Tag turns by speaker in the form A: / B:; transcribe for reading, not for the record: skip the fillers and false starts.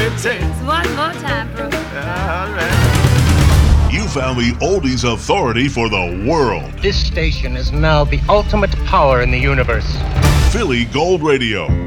A: it takes.
B: One more time, Brooke.
A: All right.
C: You found the oldies authority for the world.
D: This station is now the ultimate power in the universe.
C: Philly Gold Radio.